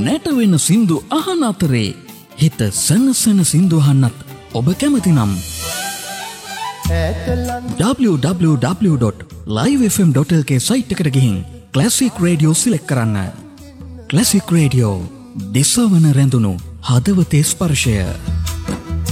නැටවෙන සින්දු අහන අතරේ හිත සනසන සින්දු අහන්නත් ඔබ කැමති නම් www.livefm.lk සයිට් එකට ගිහින් ක්ලාසික් රේඩියෝ සිලෙක්ට් කරන්න. ක්ලාසික් රේඩියෝ දිසවන රැඳුණු හදවතේ ස්පර්ශය.